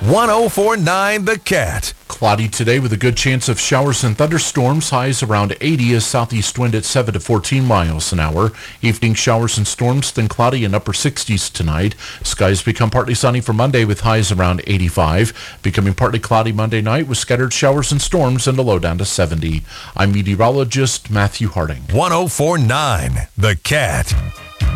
104.9 The Cat. Cloudy today with a good chance of showers and thunderstorms. Highs around 80 as southeast wind at 7 to 14 miles an hour. Evening showers and storms, then cloudy in upper 60s tonight. Skies become partly sunny for Monday with highs around 85. Becoming partly cloudy Monday night with scattered showers and storms and a low down to 70. I'm meteorologist Matthew Harding. 104.9 The Cat.